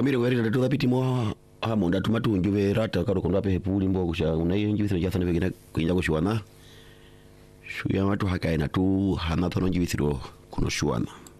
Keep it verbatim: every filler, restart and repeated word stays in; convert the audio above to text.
amire kwari ndatu kapiti mo amo ndatu matunju verata karo kondo ape puli mbo kusha unayo njibisiro jasana vegina kuinja kushuana shuya watu hakaina tu hana tono njibisiro kuno shuana